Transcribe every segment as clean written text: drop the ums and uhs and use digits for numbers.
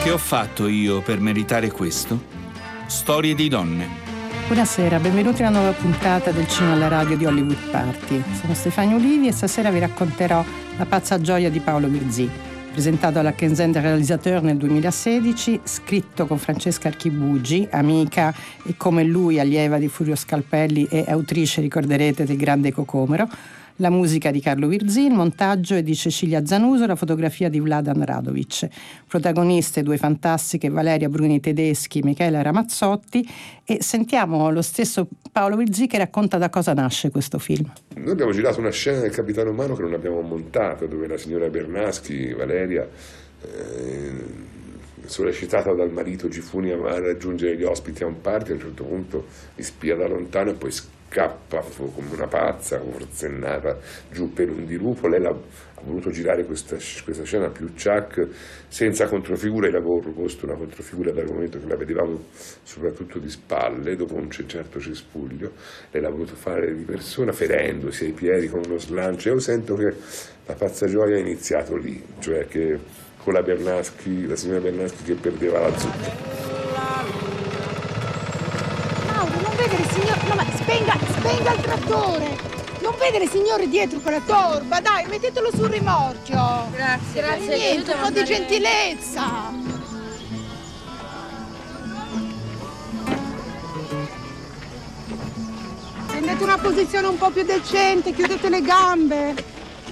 Che ho fatto io per meritare questo? Storie di donne. Buonasera, benvenuti alla nuova puntata del Cinema alla Radio di Hollywood Party. Sono Stefania Olivi e stasera vi racconterò La pazza gioia di Paolo Virzì, presentato alla Kensen Réalisateur nel 2016, scritto con Francesca Archibugi, amica e come lui allieva di Furio Scalpelli e autrice, ricorderete, del Grande Cocomero. La musica di Carlo Virzì, il montaggio è di Cecilia Zanuso, la fotografia di Vladan Radovic. Protagoniste due fantastiche, Valeria Bruni Tedeschi, Michela Ramazzotti, e sentiamo lo stesso Paolo Virzì che racconta da cosa nasce questo film. Noi abbiamo girato una scena del Capitano Umano che non abbiamo montato, dove la signora Bernaschi, Valeria, sollecitata dal marito Gifuni a raggiungere gli ospiti a un party, a un certo punto li spia da lontano e poi scappa come una pazza, forsennata giù per un dirupo. Lei ha voluto girare questa scena più ciak, senza controfigura. Io avevo proposto una controfigura dal momento che la vedevamo soprattutto di spalle, dopo un certo cespuglio. Lei l'ha voluto fare di persona, ferendosi ai piedi con uno slancio. Io sento che la pazza gioia è iniziato lì, cioè che con la Bernaschi, la signora Bernaschi che perdeva la zucca. No, ma spenga il trattore! Non vede le signore dietro con la torba, dai, mettetelo sul rimorchio! Grazie. Niente, un po' di gentilezza! Prendete una posizione un po' più decente, chiudete le gambe!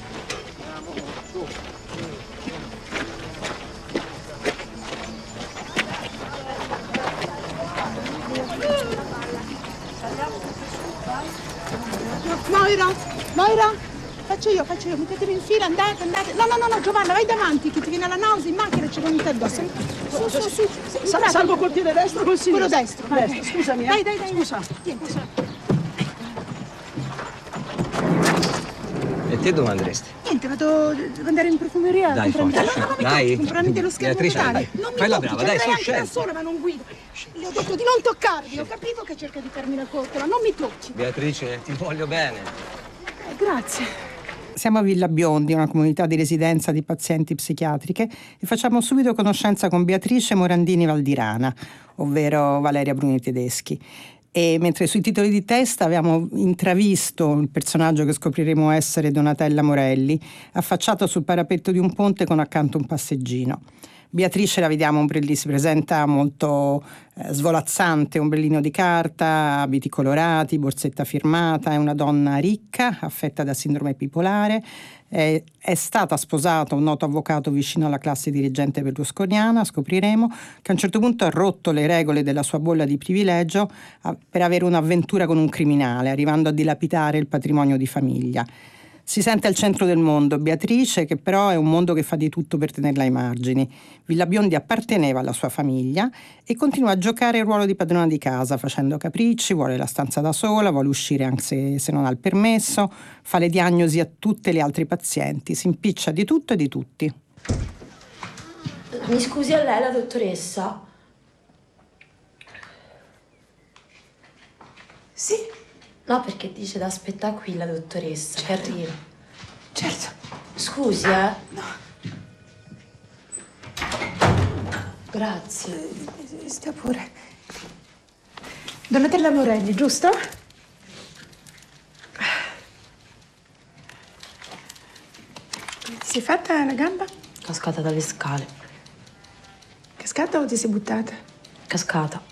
Moira, faccio io, mettetevi in fila, andate. No, Giovanna, vai davanti, che ti viene la nausea in macchina e ci venite addosso. Su. Salgo col piede destro o col sinistro? Quello destro. Destro, scusami. Dai. Scusa. E te dove andresti? Niente, devo andare in profumeria. Dai, comprarmi dello schermo totale. Non mi fai la tocchi, brava, ci dai, andrei sono anche da scemo. sola, ma non guido. Le ho detto di non toccarmi, ho capito che cerca di farmi la coccola, non mi tocchi. Beatrice, ti voglio bene. Grazie. Siamo a Villa Biondi, una comunità di residenza di pazienti psichiatriche, e facciamo subito conoscenza con Beatrice Morandini Valdirana, ovvero Valeria Bruni Tedeschi. E mentre sui titoli di testa abbiamo intravisto il personaggio che scopriremo essere Donatella Morelli, affacciato sul parapetto di un ponte con accanto un passeggino. Beatrice la vediamo si presenta molto svolazzante, ombrellino di carta, abiti colorati, borsetta firmata, è una donna ricca, affetta da sindrome bipolare, è stata sposata un noto avvocato vicino alla classe dirigente berlusconiana, scopriremo, che a un certo punto ha rotto le regole della sua bolla di privilegio per avere un'avventura con un criminale, arrivando a dilapidare il patrimonio di famiglia. Si sente al centro del mondo Beatrice, che però è un mondo che fa di tutto per tenerla ai margini. Villa Biondi apparteneva alla sua famiglia e continua a giocare il ruolo di padrona di casa, facendo capricci, vuole la stanza da sola, vuole uscire anche se non ha il permesso, fa le diagnosi a tutte le altre pazienti, si impiccia di tutto e di tutti. Mi scusi, a lei la dottoressa? Sì, No, perché dice da aspettare qui la dottoressa, che arriva. certo. Scusi, No, Grazie. sta pure. Donatella Morelli, giusto? Come ti sei fatta la gamba? Cascata dalle scale. Cascata o ti sei buttata? Cascata.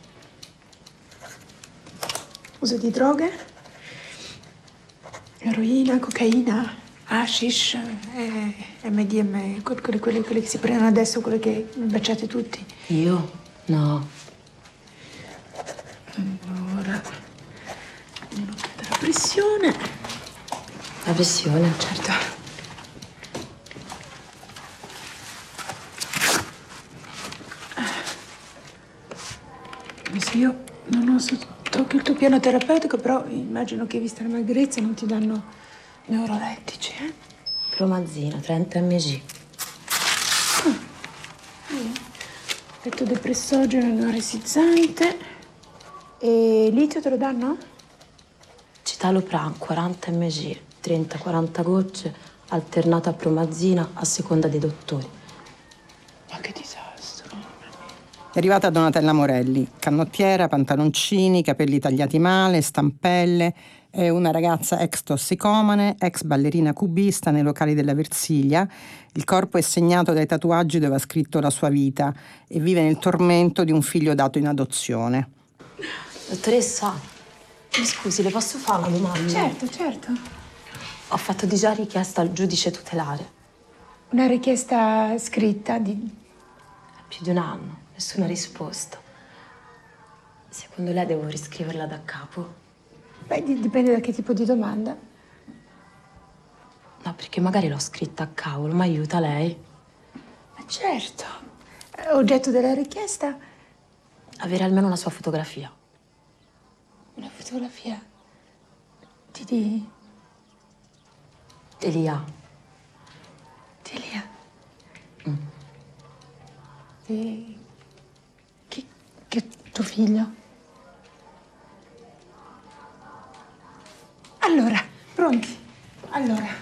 Uso di droghe? Eroina, cocaina, hashish, MDMA, quelle che si prendono adesso, quelle che baciate tutti. Io? No. Allora, un'occhiata alla pressione. La pressione? Certo. Adesso io non ho sotto il tuo piano terapeutico, però immagino che, vista la magrezza, non ti danno neurolettici, eh? Promazina, 30 mg. Lettodepressogeno neuresizzante. E litio te lo danno? Citalopram, 40 mg, 30-40 gocce, alternato a promazina a seconda dei dottori. Ma che disastro. È arrivata Donatella Morelli, canottiera, pantaloncini, capelli tagliati male, stampelle. È una ragazza ex tossicomane, ex ballerina cubista nei locali della Versilia. Il corpo è segnato dai tatuaggi dove ha scritto la sua vita e vive nel tormento di un figlio dato in adozione. Dottoressa, mi scusi, le posso fare una domanda? Certo, certo. Ho fatto già richiesta al giudice tutelare. Una richiesta scritta di... Più di un anno, nessuna risposta. Secondo lei devo riscriverla da capo? Beh, dipende da che tipo di domanda. No, perché magari l'ho scritta a cavolo, ma aiuta lei? Ma certo. Oggetto della richiesta? Avere almeno una sua fotografia. Una fotografia di Elia. Di Elia. Che tuo figlio? Allora, pronti? Allora.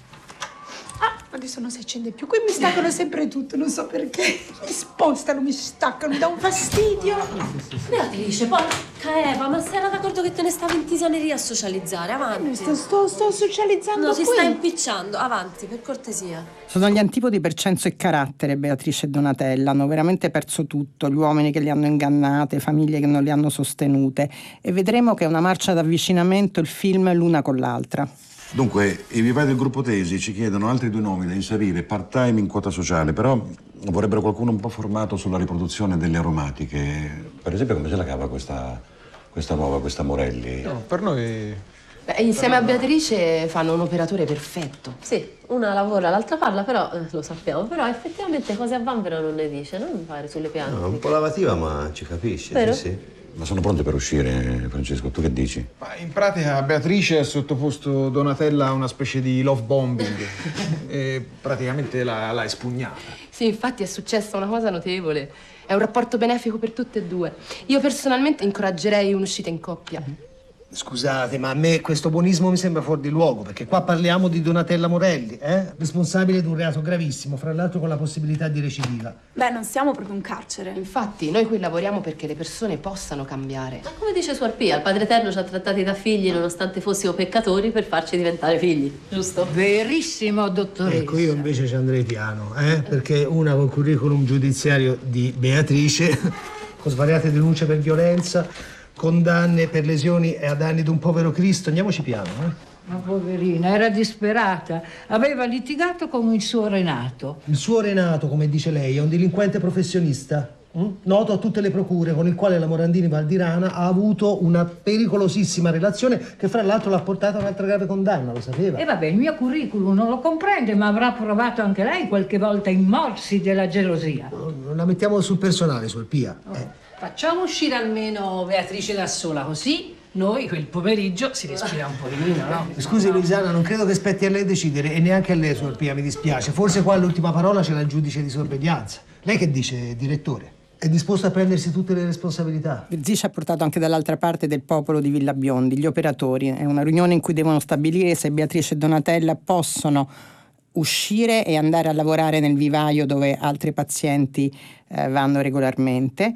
Adesso non si accende più. Qui mi staccano sempre tutto, non so perché. Mi spostano, mi staccano, mi dà un fastidio. Beatrice, porca Eva, ma sei d'accordo che te ne stavi in tisaneria a socializzare? Avanti. Sto socializzando No, qui. si sta impicciando. Avanti, per cortesia. Sono gli antipodi per censo e carattere, Beatrice e Donatella. Hanno veramente perso tutto, gli uomini che li hanno ingannate, famiglie che non li hanno sostenute. E vedremo che è una marcia d'avvicinamento il film l'una con l'altra. Dunque, i vivai del gruppo Tesi ci chiedono altri 2 nomi da inserire part-time in quota sociale, però vorrebbero qualcuno un po' formato sulla riproduzione delle aromatiche. Per esempio, come se la cava questa nuova, questa Morelli? No, per noi... Beh, insieme a Beatrice fanno un operatore perfetto. Sì, una lavora, l'altra parla, però lo sappiamo. Però effettivamente cose a vanvera non ne dice, non fare sulle piante. No, un po' lavativa, ma ci capisce. Vero? Sì, sì. Ma sono pronte per uscire, Francesco, tu che dici? Ma in pratica Beatrice ha sottoposto Donatella a una specie di love bombing e praticamente l'ha espugnata. Sì, infatti è successa una cosa notevole. È un rapporto benefico per tutte e due. Io personalmente incoraggerei un'uscita in coppia. Scusate, ma a me questo buonismo mi sembra fuori di luogo, perché qua parliamo di Donatella Morelli, responsabile di un reato gravissimo, fra l'altro con la possibilità di recidiva. Beh, non siamo proprio un carcere. Infatti, noi qui lavoriamo perché le persone possano cambiare. Ma come dice Suor Pia, il Padre Eterno ci ha trattati da figli nonostante fossimo peccatori per farci diventare figli, giusto? Verissimo, dottoressa. Ecco, io invece ci andrei piano, perché una col curriculum giudiziario di Beatrice, con svariate denunce per violenza, condanne per lesioni e a danni di un povero Cristo, andiamoci piano, Ma poverina, era disperata. Aveva litigato con il suo Renato. Il suo Renato, come dice lei, è un delinquente professionista, noto a tutte le procure, con il quale la Morandini Valdirana ha avuto una pericolosissima relazione che fra l'altro l'ha portata a un'altra grave condanna, lo sapeva? E vabbè, il mio curriculum non lo comprende, ma avrà provato anche lei qualche volta i morsi della gelosia. Non la mettiamo sul personale, Suor Pia. Facciamo uscire almeno Beatrice da sola, così noi quel pomeriggio si respira un po' di vino, no? Scusi Luisana, non credo che spetti a lei decidere e neanche a lei, Suor Pia, mi dispiace. Forse qua l'ultima parola ce l'ha il giudice di sorveglianza. Lei che dice, direttore? È disposto a prendersi tutte le responsabilità? Zic ha portato anche dall'altra parte del popolo di Villa Biondi, gli operatori. È una riunione in cui devono stabilire se Beatrice e Donatella possono uscire e andare a lavorare nel vivaio dove altri pazienti vanno regolarmente.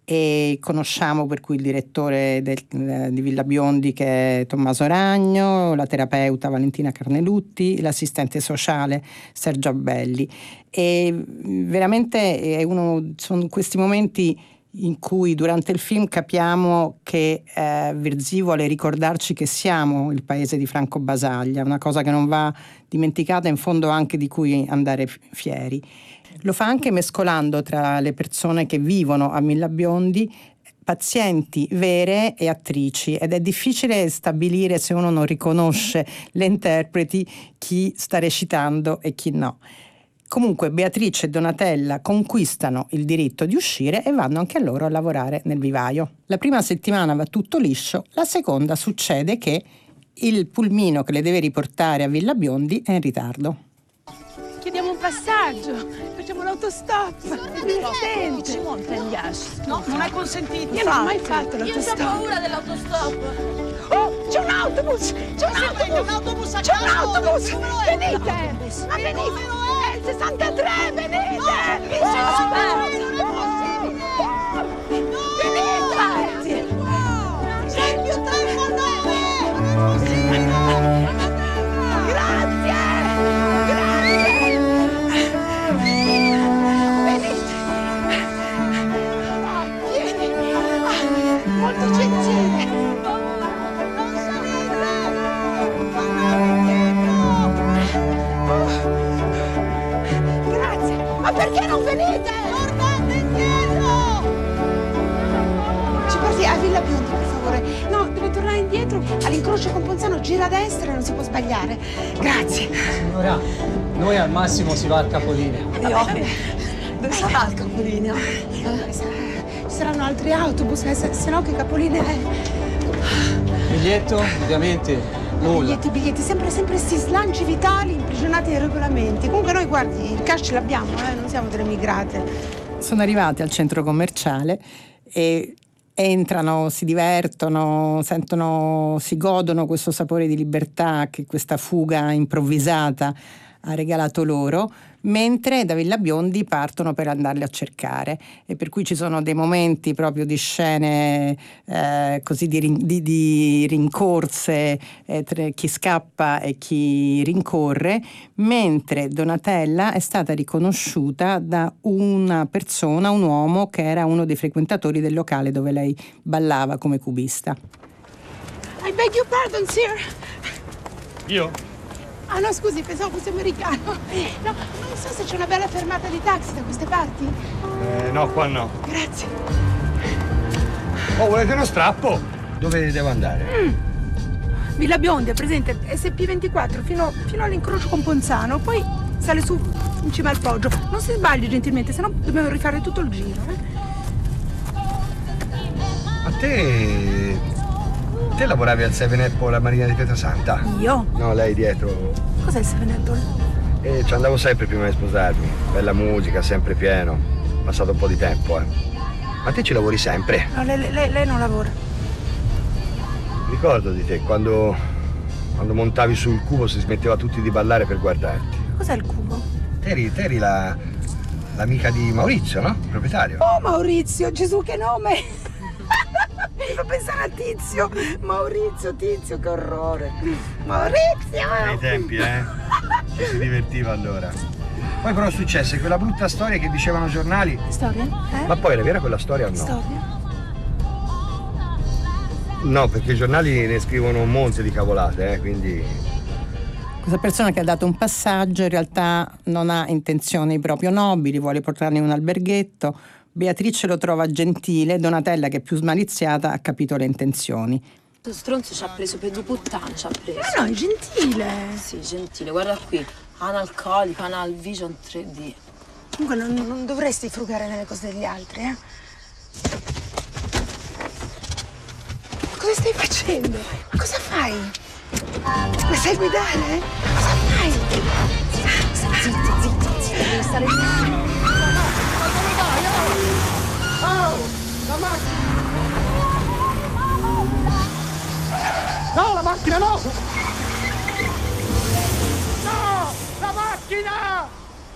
E conosciamo per cui il direttore di Villa Biondi, che è Tommaso Ragno, la terapeuta Valentina Carnelutti, l'assistente sociale Sergio Abbelli. E veramente sono questi momenti in cui durante il film capiamo che Virzì vuole ricordarci che siamo il paese di Franco Basaglia, una cosa che non va dimenticata, in fondo anche di cui andare fieri. Lo fa anche mescolando tra le persone che vivono a Villa Biondi pazienti vere e attrici, ed è difficile stabilire, se uno non riconosce le interpreti, chi sta recitando e chi no. Comunque Beatrice e Donatella conquistano il diritto di uscire e vanno anche loro a lavorare nel vivaio. La prima settimana va tutto liscio, la seconda succede che il pulmino che le deve riportare a Villa Biondi è in ritardo. Chiediamo un passaggio, facciamo l'autostop. Divertente. Ci monta gli assi. No, non è consentito. Io non ho mai fatto l'autostop. Io ho paura dell'autostop. Oh, c'è un autobus! C'è un autobus! C'è un autobus! Venite! Ma venite! È il 63, venite! Perché non venite? Tornate indietro! Ci porti a Villa Biondi, per favore. No, deve tornare indietro. All'incrocio con Ponzano gira a destra e non si può sbagliare. Grazie. Signora, noi al massimo si va al capolinea. Dove sarà il capolinea? Ci saranno altri autobus, se no che capolinea è? Biglietto, ovviamente, nulla. Biglietti, sempre sti slanci vitali imprigionati ai regolamenti. Comunque noi, guardi, il cash ce l'abbiamo, non siamo delle migrate. Sono arrivati al centro commerciale e entrano, si divertono, sentono, si godono questo sapore di libertà che questa fuga improvvisata ha regalato loro, mentre da Villa Biondi partono per andarli a cercare, e per cui ci sono dei momenti proprio di scene così di rincorse tra chi scappa e chi rincorre, mentre Donatella è stata riconosciuta da una persona, un uomo che era uno dei frequentatori del locale dove lei ballava come cubista. I beg your pardon, sir. Io? Ah no, scusi, pensavo fosse americano. No, non so se c'è una bella fermata di taxi da queste parti. No, qua no. Grazie. Oh, volete uno strappo? Dove devo andare? Villa Biondi, è presente? SP24 fino all'incrocio con Ponzano, poi sale su in cima al Poggio. Non si sbagli gentilmente, sennò dobbiamo rifare tutto il giro. Ma te lavoravi al 7-Up alla Marina di Pietrasanta? Io? No, lei dietro. Cos'è il 7-Up? Ci andavo sempre prima di sposarmi. Bella musica, sempre pieno. Passato un po' di tempo, Ma te ci lavori sempre? No, lei non lavora. Ricordo di te, quando montavi sul cubo si smetteva tutti di ballare per guardarti. Cos'è il cubo? Eri l'amica di Maurizio, no? Il proprietario. Oh, Maurizio, Gesù, che nome! Mi fa pensare a Tizio. Maurizio, Tizio, che orrore. Maurizio! Ai tempi, Ci si divertiva allora. Poi però successe quella brutta storia che dicevano i giornali. Storia? Ma poi era vera quella storia o no? Storia? No, perché i giornali ne scrivono un monte di cavolate, quindi... Questa persona che ha dato un passaggio in realtà non ha intenzioni proprio nobili, vuole portarli in un alberghetto. Beatrice lo trova gentile, Donatella, che è più smaliziata, ha capito le intenzioni. Questo stronzo ci ha preso per due puttane, ci ha preso. Ma no, è gentile. Sì, gentile, guarda qui. Analcolico, Analvision 3D. Comunque non dovresti frugare nelle cose degli altri, Cosa stai facendo? Ma cosa fai? La sai guidare? Cosa fai? Zitta, devi stare zitto. La macchina! No, la macchina no! No! La macchina!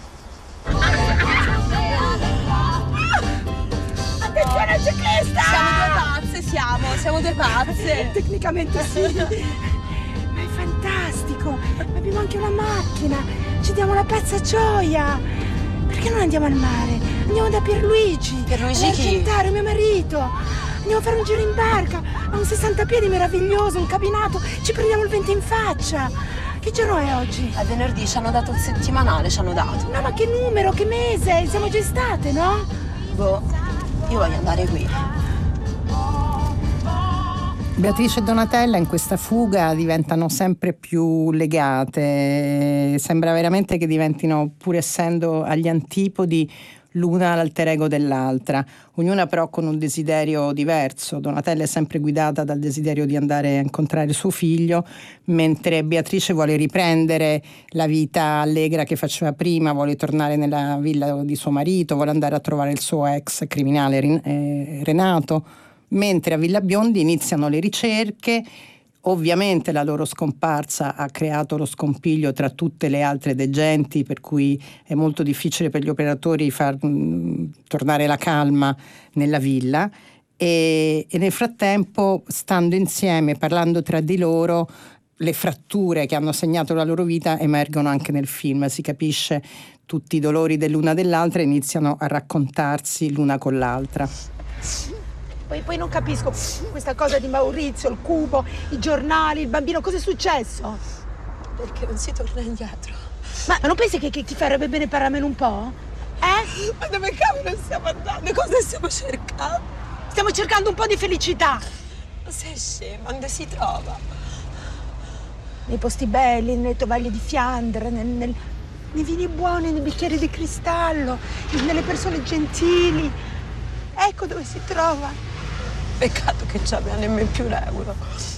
Attenzione al ciclista! Siamo due pazze! Tecnicamente sì. Ma è fantastico! Abbiamo anche una macchina! Ci diamo una pezza gioia! Perché non andiamo al mare? Andiamo da Pierluigi! Pierluigi chi? Argentario, mio marito! Andiamo a fare un giro in barca! Ha un 60 piedi meraviglioso, un cabinato! Ci prendiamo il vento in faccia! Che giorno è oggi? È venerdì, ci hanno dato il settimanale, ci hanno dato. No, ma che numero, che mese? Siamo già estate, no? Boh, io voglio andare qui. Beatrice e Donatella in questa fuga diventano sempre più legate, sembra veramente che diventino, pur essendo agli antipodi, l'una l'alter ego dell'altra, ognuna però con un desiderio diverso. Donatella è sempre guidata dal desiderio di andare a incontrare suo figlio, mentre Beatrice vuole riprendere la vita allegra che faceva prima, vuole tornare nella villa di suo marito, vuole andare a trovare il suo ex criminale Renato, mentre a Villa Biondi iniziano le ricerche. Ovviamente la loro scomparsa ha creato lo scompiglio tra tutte le altre degenti, per cui è molto difficile per gli operatori far tornare la calma nella villa, e nel frattempo, stando insieme, parlando tra di loro, le fratture che hanno segnato la loro vita emergono anche nel film. Si capisce tutti i dolori dell'una dell'altra e iniziano a raccontarsi l'una con l'altra. Poi non capisco questa cosa di Maurizio, il cubo, i giornali, il bambino, cosa è successo? Perché non si torna indietro. Ma non pensi che ti farebbe bene parlarmene un po'? Ma dove cavolo stiamo andando? Cosa stiamo cercando? Stiamo cercando un po' di felicità. Ma sei scema, dove si trova? Nei posti belli, nelle tovaglie di Fiandra, nei vini buoni, nei bicchieri di cristallo, nelle persone gentili. Ecco dove si trova. Peccato che ci abbia nemmeno più l'euro.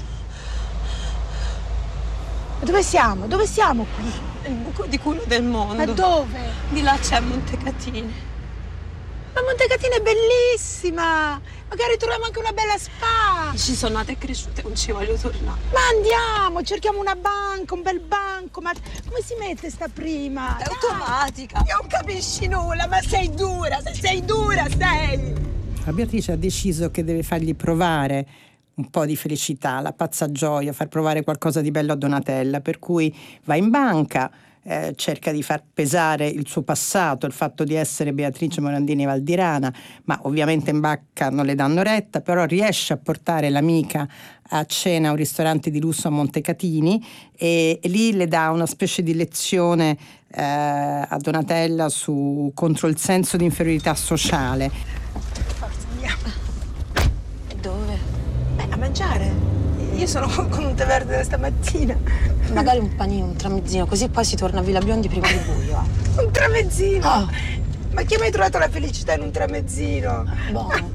Dove siamo? Dove siamo qui? Il buco di culo del mondo. Ma dove? Di là c'è Montecatini. Ma Montecatini è bellissima! Magari troviamo anche una bella spa! Ci sono nate e cresciute, non ci voglio tornare. Ma andiamo, cerchiamo una banca, un bel banco, ma come si mette sta prima? È automatica. Non capisci nulla, ma sei dura, sei dura, sei! La Beatrice ha deciso che deve fargli provare un po' di felicità, la pazza gioia, far provare qualcosa di bello a Donatella, per cui va in banca, cerca di far pesare il suo passato, il fatto di essere Beatrice Morandini Valdirana, ma ovviamente in banca non le danno retta, però riesce a portare l'amica a cena a un ristorante di lusso a Montecatini e lì le dà una specie di lezione a Donatella contro il senso di inferiorità sociale. Forza, andiamo. E dove? A mangiare. Io sono con un tè verde stamattina. Magari un panino, un tramezzino, così poi si torna a Villa Biondi prima di buio. Un tramezzino? Oh. Ma chi ha mai trovato la felicità in un tramezzino? Buono.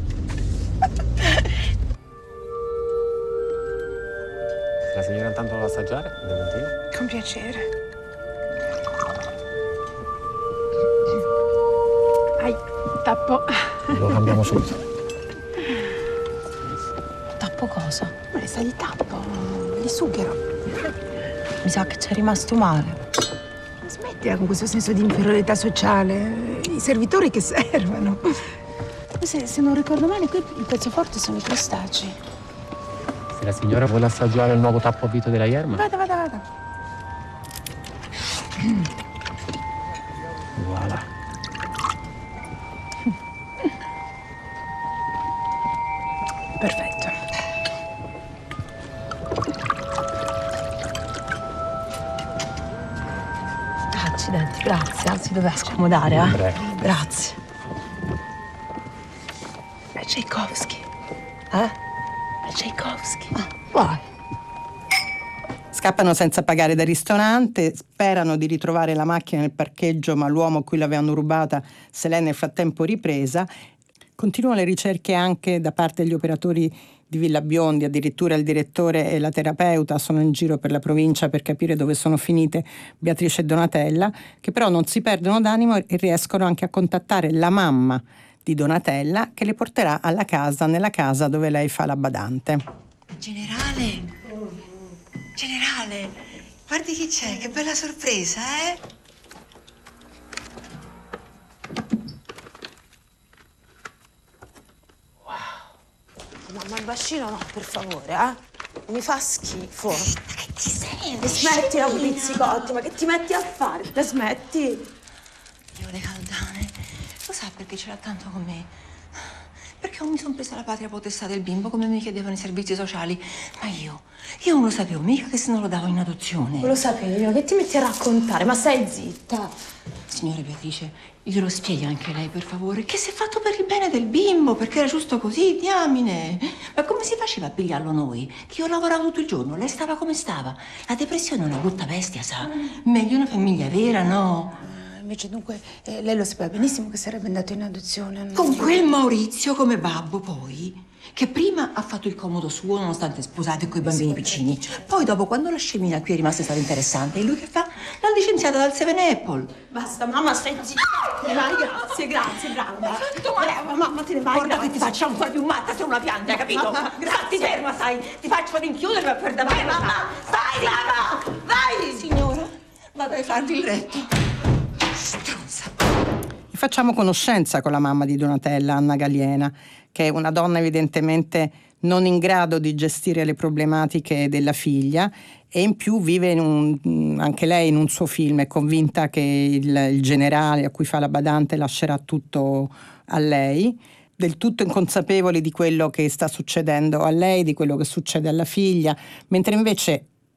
La signora intanto vuole assaggiare? Con piacere. Ai, tappo. Lo cambiamo subito. Tappo cosa? Ma sa di tappo, di sughero. Mi sa che c'è rimasto male. Smettila con questo senso di inferiorità sociale. I servitori che servono. Se non ricordo male, qui il pezzo forte sono i crostacei. Se la signora vuole assaggiare il nuovo tappo a vito della Ierma. Vada. Voilà. Perfetto. Accidenti, grazie. Anzi, doveva scomodare, eh? Prego. Grazie. È Tchaikovsky. Eh? È Tchaikovsky. Vai. Scappano senza pagare dal ristorante, sperano di ritrovare la macchina nel parcheggio, ma l'uomo a cui l'avevano rubata se l'è nel frattempo ripresa. Continuano le ricerche anche da parte degli operatori di Villa Biondi, addirittura il direttore e la terapeuta sono in giro per la provincia per capire dove sono finite Beatrice e Donatella, che però non si perdono d'animo e riescono anche a contattare la mamma di Donatella che le porterà alla casa, nella casa dove lei fa la badante. Generale, guardi chi c'è, che bella sorpresa, eh? Mamma, il bacino no, per favore, eh? Mi fa schifo. Ma che ti sei? E smettila con i pizzicotti, ma che ti metti a fare? La smetti? Io le caldane, lo sa perché ce l'ha tanto con me? Perché non mi sono presa la patria potestà del bimbo come mi chiedevano i servizi sociali. Ma io non lo sapevo mica che se non lo davo in adozione. Lo sapevi, che ti metti a raccontare, ma stai zitta. Signora Beatrice, glielo spieghi anche lei, per favore, che si è fatto per il bene del bimbo, perché era giusto così, diamine. Ma come si faceva a pigliarlo noi? Che io lavoravo tutto il giorno, lei stava come stava. La depressione è una brutta bestia, sa? Meglio una famiglia vera, no? Invece dunque lei lo sapeva benissimo che sarebbe andato in adozione. No? Con quel Maurizio come babbo, poi, che prima ha fatto il comodo suo nonostante sposato e coi bambini piccini. Poi dopo, quando la scemina qui è rimasta stata interessante, e lui che fa? L'ha licenziata dal Seven Apple. Basta, mamma, stai zitta. Te ne vai, grazie, brava. Brava, mamma, te ne vai. Guarda che ti faccio ancora più matta se una pianta, hai capito? Stati ferma, sai. Ti faccio rinchiudere per davvero. Mamma, stai, Clara. Vai, signora. Vado a farvi il letto. Stronza. E facciamo conoscenza con la mamma di Donatella, Anna Galiena, che è una donna evidentemente non in grado di gestire le problematiche della figlia e in più vive anche lei in un suo film, è convinta che il generale a cui fa la badante lascerà tutto a lei, del tutto inconsapevoli di quello che sta succedendo a lei, di quello che succede alla figlia, mentre invece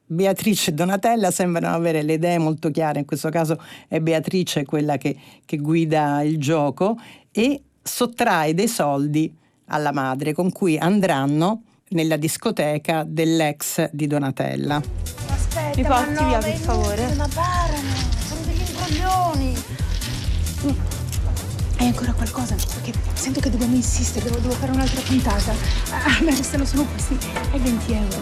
Beatrice e Donatella sembrano avere le idee molto chiare, in questo caso è Beatrice quella che guida il gioco e sottrae dei soldi alla madre con cui andranno nella discoteca dell'ex di Donatella. Aspetta, Mi porti via, per favore? Ma parano, sono degli imbroglioni. Hai ancora qualcosa? Perché sento che dobbiamo insistere, devo fare un'altra puntata. A me restano solo questi. Hai 20 euro,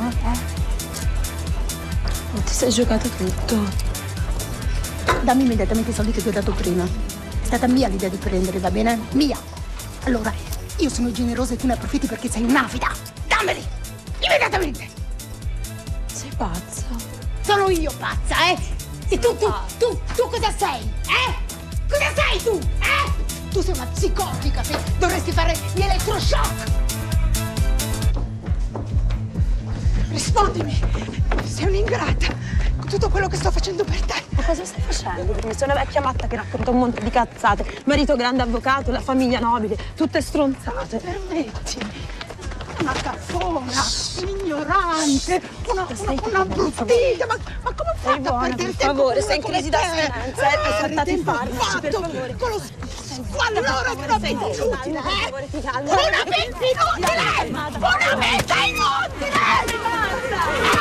Non ti sei giocato tutto. Dammi immediatamente i soldi che ti ho dato prima. È stata mia l'idea di prendere, va bene? Mia. Allora, io sono generosa e tu ne approfitti perché sei un'avida. Dammeli! Immediatamente! Sei pazza. Sono io pazza, E tu cosa sei? Cosa sei tu? Tu sei una psicotica, dovresti fare gli elettroshock! Rispondimi! Sei un'ingrata con tutto quello che sto facendo per te. Ma cosa stai facendo? Perché sei una vecchia matta che racconta un monte di cazzate. Marito grande avvocato, la famiglia nobile, tutte stronzate. Permetti. Una caffona, un'ignorante, una bruttina, ma come fai a buona, perdere per tempo? favore, sei in crisi d'astinenza, hai saltato i farmaci, per favore. Con lo squallore di una mente inutile, Una mente inutile! Una mente inutile!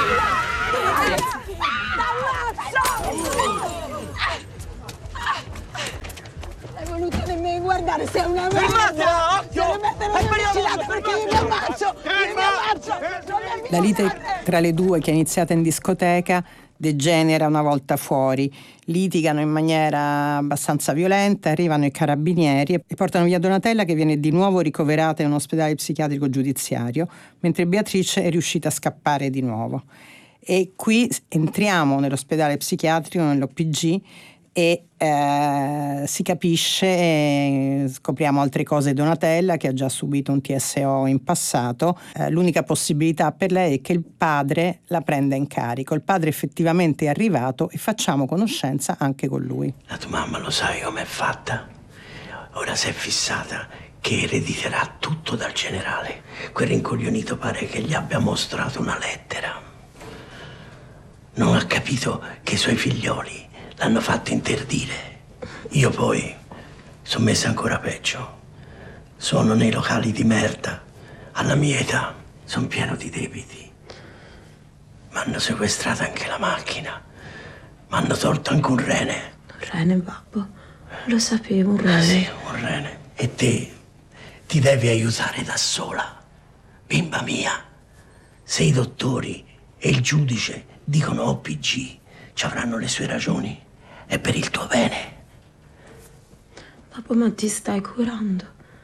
Hai voluto nemmeno guardare, sei una merda! Occhio! Perché io mi ammazzo! La lite tra le due, che è iniziata in discoteca, degenera una volta fuori. Litigano in maniera abbastanza violenta, arrivano i carabinieri e portano via Donatella, che viene di nuovo ricoverata in un ospedale psichiatrico giudiziario, mentre Beatrice è riuscita a scappare di nuovo. E qui entriamo nell'ospedale psichiatrico, nell'OPG, e si capisce e scopriamo altre cose. Donatella, che ha già subito un TSO in passato, l'unica possibilità per lei è che il padre la prenda in carico. Il padre effettivamente è arrivato e facciamo conoscenza anche con lui. La tua mamma lo sai com'è fatta? Ora si è fissata che erediterà tutto dal generale. Quel rincoglionito pare che gli abbia mostrato una lettera. Non ha capito che i suoi figlioli l'hanno fatto interdire. Io poi sono messa ancora peggio. Sono nei locali di merda. Alla mia età sono pieno di debiti. M'hanno sequestrato anche la macchina. M'hanno tolto anche un rene. Un rene, babbo? Lo sapevo, un rene. Sì, un rene. E te ti devi aiutare da sola. Bimba mia, se i dottori e il giudice dicono OPG, ci avranno le sue ragioni. È per il tuo bene. Babbo, ma ti stai curando?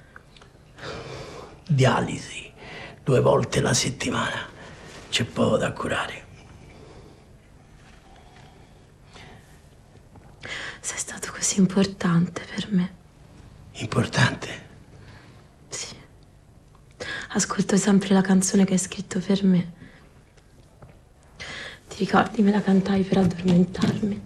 Dialisi 2 volte la settimana. C'è poco da curare. Sei stato così importante per me. Importante? Sì. Ascolto sempre la canzone che hai scritto per me. Ti ricordi, me la cantai per addormentarmi?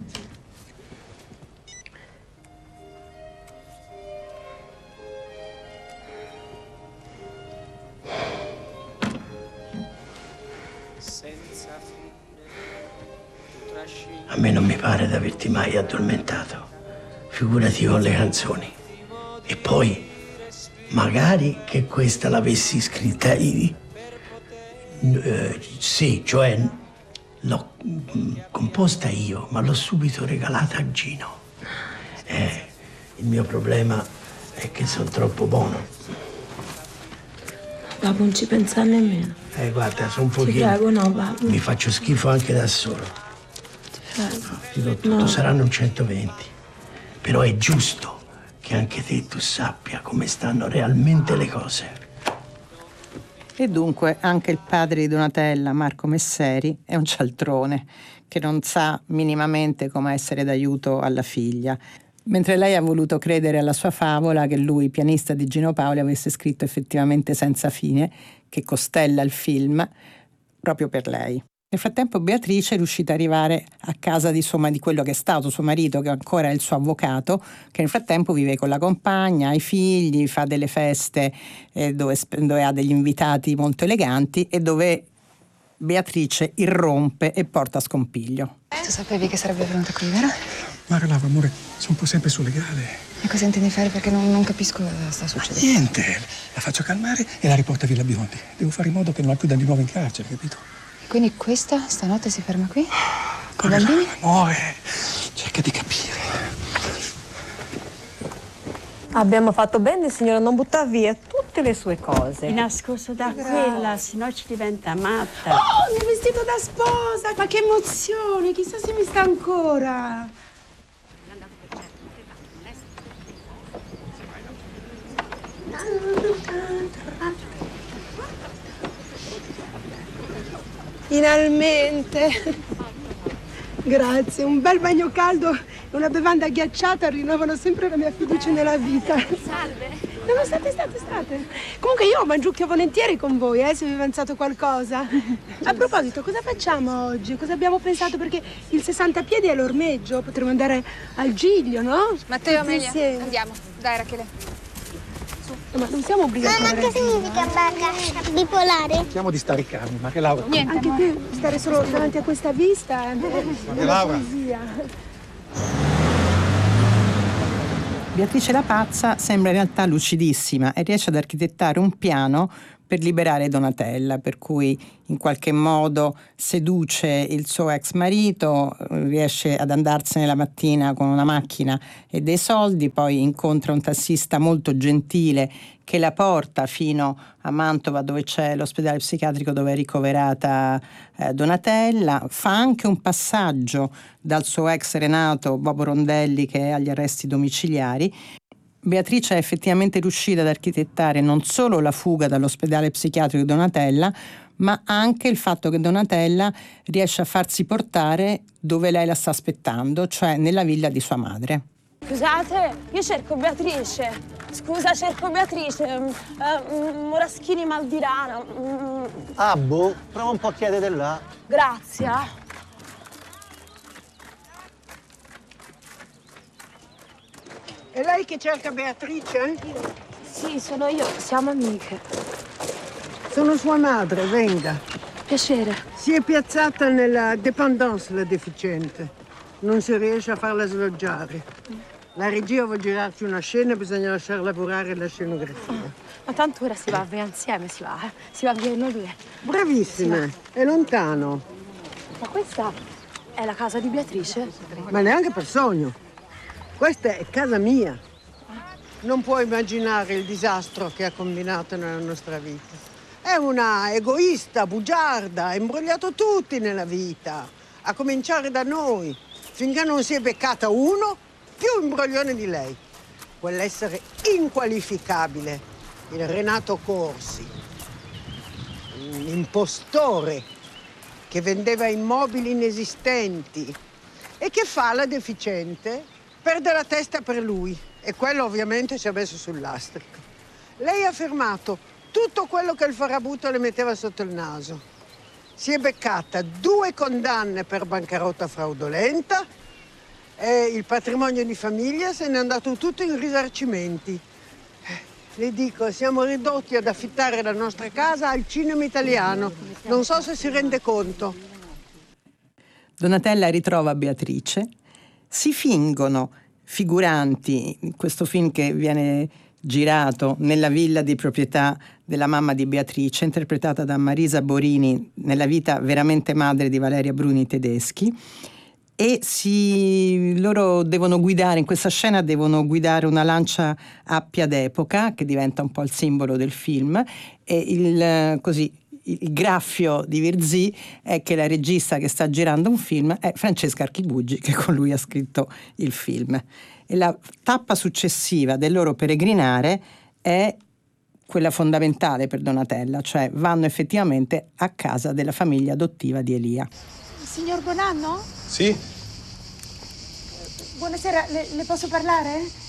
A me non mi pare di averti mai addormentato. Figurati con le canzoni. E poi, magari che questa l'avessi scritta io. Sì, cioè l'ho composta io, ma l'ho subito regalata a Gino. Il mio problema è che sono troppo buono. Babbo, non ci pensare nemmeno. Guarda, sono un pochino. Ti prego, no, babbo. Mi faccio schifo anche da solo. Ti do tutto, No. saranno un 120. Però è giusto che anche te tu sappia come stanno realmente le cose. E dunque anche il padre di Donatella, Marco Messeri, è un cialtrone che non sa minimamente come essere d'aiuto alla figlia. Mentre lei ha voluto credere alla sua favola che lui, pianista di Gino Paoli, avesse scritto effettivamente Senza fine, che costella il film, proprio per lei. Nel frattempo Beatrice è riuscita ad arrivare a casa di quello che è stato suo marito, che ancora è il suo avvocato, che nel frattempo vive con la compagna, ha i figli, fa delle feste dove ha degli invitati molto eleganti e dove Beatrice irrompe e porta scompiglio. Tu sapevi che sarebbe venuta qui, vero? Guarda, Laura, amore, sono un po' sempre sul legale. E cosa intendi fare? Perché non capisco cosa sta succedendo. Niente, la faccio calmare e la riporto a Villa Biondi. Devo fare in modo che non la chiudano di nuovo in carcere, capito? Quindi questa stanotte si ferma qui? Con i bambini? Amore, cerca di capire. Abbiamo fatto bene, signora, non buttare via tutte le sue cose. Mi nascosto da quella, sennò ci diventa matta. Oh, il vestito da sposa! Ma che emozione! Chissà se mi sta ancora! Finalmente! Grazie, un bel bagno caldo e una bevanda ghiacciata rinnovano sempre la mia fiducia nella vita. Salve. No, state. Comunque io mangiucchio volentieri con voi, se vi è avanzato qualcosa. A proposito, cosa facciamo oggi? Cosa abbiamo pensato? Perché il 60 piedi è l'ormeggio, potremmo andare al Giglio, no? Matteo, Amelia, insieme. andiamo. Dai, Rachele. Ma non siamo obbligati. Mamma, che significa barca bipolare? Cerchiamo di stare calmi, ma che Laura. Niente, anche tu stare solo davanti a questa vista è una Laura. poesia. Beatrice la pazza sembra in realtà lucidissima e riesce ad architettare un piano per liberare Donatella, per cui in qualche modo seduce il suo ex marito, riesce ad andarsene la mattina con una macchina e dei soldi, poi incontra un tassista molto gentile che la porta fino a Mantova, dove c'è l'ospedale psichiatrico dove è ricoverata Donatella. Fa anche un passaggio dal suo ex Renato Bobo Rondelli, che è agli arresti domiciliari. Beatrice è effettivamente riuscita ad architettare non solo la fuga dall'ospedale psichiatrico di Donatella, ma anche il fatto che Donatella riesce a farsi portare dove lei la sta aspettando, cioè nella villa di sua madre. Scusate, io cerco Beatrice. Scusa, cerco Beatrice. Moraschini Maldirana. Ah, boh, prova un po' a chiedere là. Grazie. È lei che cerca Beatrice? Sì, sono io. Siamo amiche. Sono sua madre, venga. Piacere. Si è piazzata nella dépendance, la deficiente. Non si riesce a farla sloggiare. La regia vuol girarci una scena, bisogna lasciar lavorare la scenografia. Ma tanto ora si va via insieme, si va via noi due. Bravissime, è lontano. Ma questa è la casa di Beatrice? Ma neanche per sogno. Questa è casa mia. Non puoi immaginare il disastro che ha combinato nella nostra vita. È una egoista, bugiarda, ha imbrogliato tutti nella vita, a cominciare da noi, finché non si è beccata uno più imbroglione di lei. Quell'essere inqualificabile, il Renato Corsi, un impostore che vendeva immobili inesistenti e che fa la deficiente. Perde la testa per lui e quello ovviamente ci ha messo sul lastrico. Lei ha firmato tutto quello che il farabuto le metteva sotto il naso. Si è beccata 2 condanne per bancarotta fraudolenta e il patrimonio di famiglia se n'è andato tutto in risarcimenti. Le dico, siamo ridotti ad affittare la nostra casa al cinema italiano. Non so se si rende conto. Donatella ritrova Beatrice. Si fingono figuranti in questo film che viene girato nella villa di proprietà della mamma di Beatrice, interpretata da Marisa Borini, nella vita veramente madre di Valeria Bruni Tedeschi, e loro devono guidare, in questa scena devono guidare una Lancia Appia d'epoca, che diventa un po' il simbolo del film, e il graffio di Virzì è che la regista che sta girando un film è Francesca Archibugi, che con lui ha scritto il film. E la tappa successiva del loro peregrinare è quella fondamentale per Donatella, cioè vanno effettivamente a casa della famiglia adottiva di Elia. Signor Bonanno? Sì? Buonasera, le posso parlare?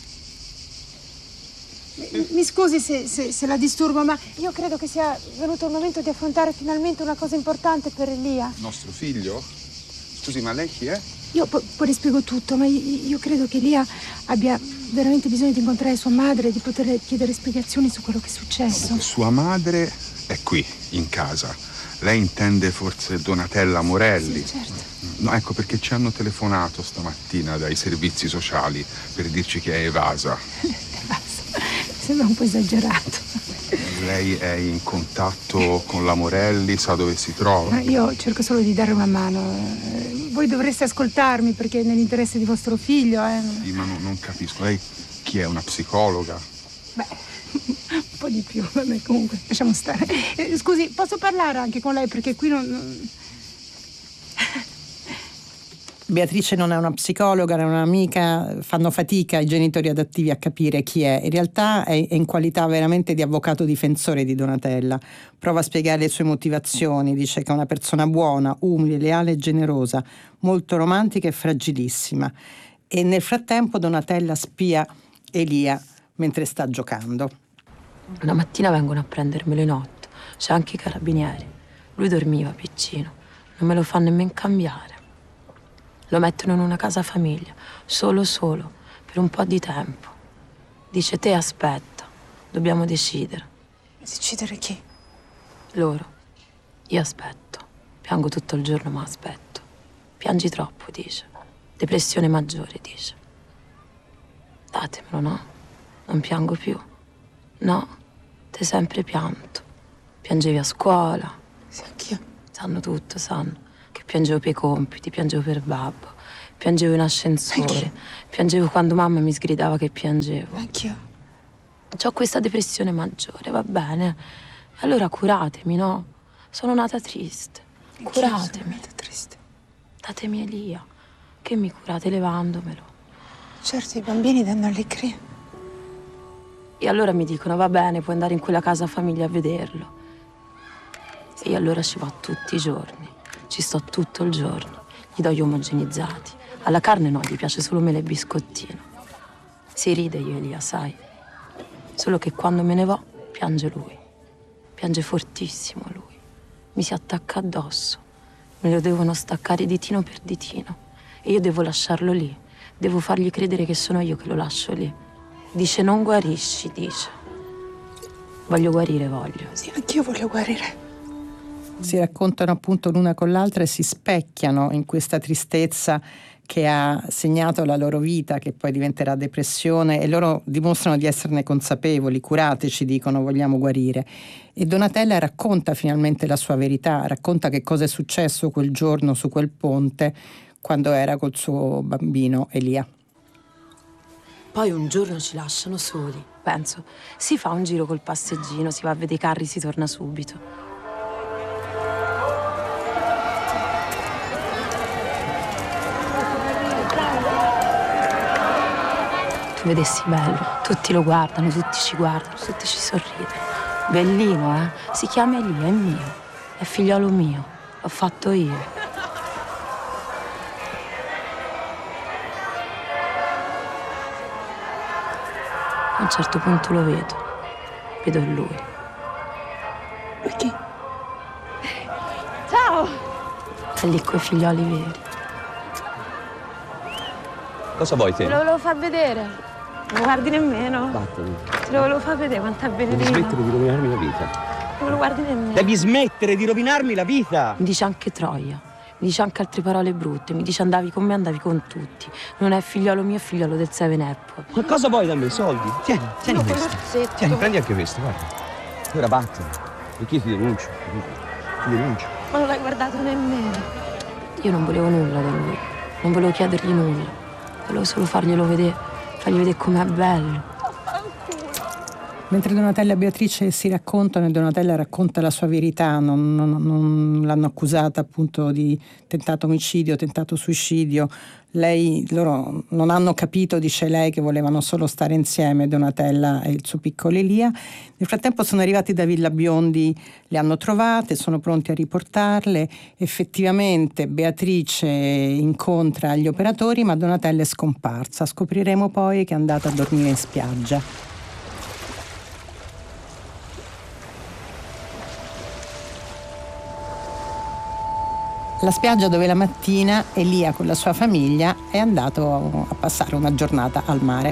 Mi scusi se la disturbo, ma io credo che sia venuto il momento di affrontare finalmente una cosa importante per Elia. Nostro figlio? Scusi, ma lei chi è? Io poi le spiego tutto, ma io credo che Elia abbia veramente bisogno di incontrare sua madre, di poter chiedere spiegazioni su quello che è successo. Sua madre è qui, in casa. Lei intende forse Donatella Morelli? Sì, certo. No, ecco perché ci hanno telefonato stamattina dai servizi sociali per dirci che è evasa. Basta, sembra un po' esagerato. Lei è in contatto con la Morelli, sa dove si trova? Ma io cerco solo di dare una mano. Voi dovreste ascoltarmi perché è nell'interesse di vostro figlio, Sì, ma non capisco. Lei chi è, una psicologa? Beh, un po' di più, vabbè, comunque, lasciamo stare. Scusi, posso parlare anche con lei perché qui non... Beatrice non è una psicologa, non è un'amica, fanno fatica i genitori adattivi a capire chi è. In realtà è in qualità veramente di avvocato difensore di Donatella. Prova a spiegare le sue motivazioni, dice che è una persona buona, umile, leale e generosa, molto romantica e fragilissima. E nel frattempo Donatella spia Elia mentre sta giocando. Una mattina vengono a prendermelo in 8, c'è anche i carabinieri. Lui dormiva piccino, non me lo fa nemmeno cambiare. Lo mettono in una casa famiglia, solo, per un po' di tempo. Dice, te aspetta, dobbiamo decidere. Decidere chi? Loro. Io aspetto. Piango tutto il giorno, ma aspetto. Piangi troppo, dice. Depressione maggiore, dice. Datemelo, no? Non piango più. No, te sempre pianto. Piangevi a scuola. Sì, anch'io. Sanno tutto, sanno. Che piangevo per i compiti, piangevo per babbo, piangevo in ascensore, piangevo quando mamma mi sgridava che piangevo. Anch'io. C'ho questa depressione maggiore, va bene? Allora curatemi, no? Sono nata triste. Curatemi. Sono nata triste. Datemi Elia, che mi curate levandomelo. Certo, i bambini danno allegria. E allora mi dicono, va bene, puoi andare in quella casa famiglia a vederlo. E io allora ci vado tutti i giorni. Ci sto tutto il giorno, gli do gli omogenizzati. Alla carne no, gli piace solo mele e biscottino. Si ride io, Elia, sai. Solo che quando me ne vo, piange lui. Piange fortissimo lui. Mi si attacca addosso. Me lo devono staccare ditino per ditino. E io devo lasciarlo lì. Devo fargli credere che sono io che lo lascio lì. Dice, non guarisci, dice. Voglio guarire, voglio. Sì, anch'io voglio guarire. Si raccontano appunto l'una con l'altra e si specchiano in questa tristezza che ha segnato la loro vita, che poi diventerà depressione, e loro dimostrano di esserne consapevoli. Curateci, dicono, vogliamo guarire. E Donatella racconta finalmente la sua verità, racconta che cosa è successo quel giorno su quel ponte quando era col suo bambino Elia. Poi un giorno ci lasciano soli. Penso, si fa un giro col passeggino, si va a vedere i carri, si torna subito. Tu vedessi bello, tutti lo guardano, tutti ci guardano, tutti ci sorridono. Bellino, Si chiama Elia, è mio, è figliolo mio, l'ho fatto io. A un certo punto lo vedo lui. Perché? Ciao! È lì coi figlioli veri. Cosa vuoi te? Te lo volevo far vedere. Non guardi nemmeno. Vattene. Te lo volevo far vedere quanto è Devi bellino. smettere di rovinarmi la vita. Non lo guardi nemmeno. Devi smettere di rovinarmi la vita. Mi dice anche Troia, mi dice anche altre parole brutte, mi dice andavi con me, andavi con tutti. Non è figliolo mio, è figliolo del 7up. Ma cosa vuoi da me? Soldi? Tieni No, questo. Rossetto. Tieni, prendi anche questo, guarda. Ora vattene. Perché io ti denuncio. Ti denuncio. Ma non l'hai guardato nemmeno. Io non volevo nulla da lui, non volevo chiedergli nulla. Volevo solo farglielo vedere, fargli vedere com'è bello. Mentre Donatella e Beatrice si raccontano e Donatella racconta la sua verità, non l'hanno accusata appunto di tentato omicidio, tentato suicidio. Loro non hanno capito, dice lei, che volevano solo stare insieme, Donatella e il suo piccolo Elia. Nel frattempo sono arrivati da Villa Biondi, le hanno trovate, sono pronti a riportarle. Effettivamente Beatrice incontra gli operatori, ma Donatella è scomparsa. Scopriremo poi che è andata a dormire in spiaggia. La spiaggia dove la mattina Elia con la sua famiglia è andato a passare una giornata al mare.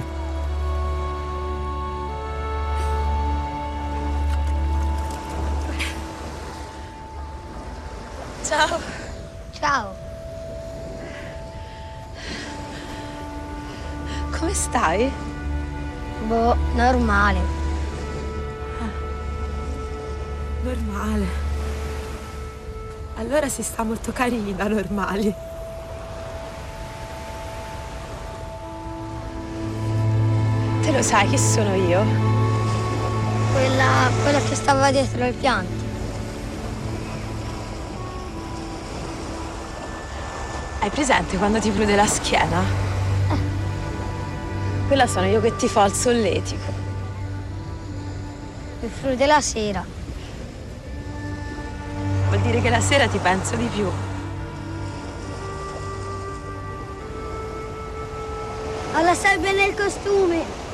Ciao. Ciao. Come stai? Boh, normale. Normale. Allora si sta molto carini da normali. Te lo sai chi sono io? Quella che stava dietro al pianto. Hai presente quando ti prude la schiena? Quella sono io che ti fa il solletico. Il fru della sera. Vuol dire che la sera ti penso di più. Alla sai bene il costume.